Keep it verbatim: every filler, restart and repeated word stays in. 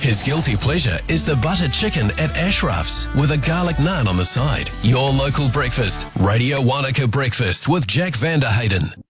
His guilty pleasure is the buttered chicken at Ashraf's with a garlic naan on the side. Your local breakfast, Radio Wanaka Breakfast with Jack Vanderhayden.